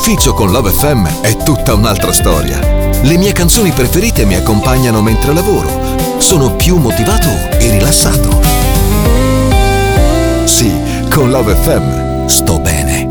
ufficio con Love FM è tutta un'altra storia. Le mie canzoni preferite mi accompagnano mentre lavoro. Sono più motivato e rilassato. Sì, con Love FM sto bene.